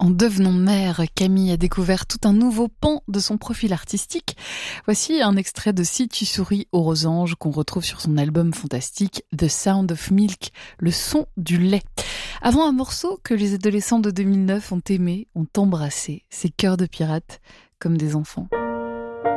En devenant mère, Camille a découvert tout un nouveau pan de son profil artistique. Voici un extrait de Si tu souris aux Rosanges qu'on retrouve sur son album fantastique The Sound of Milk, le son du lait. Avant un morceau que les adolescents de 2009 ont aimé, ont embrassé, ces cœurs de pirates comme des enfants.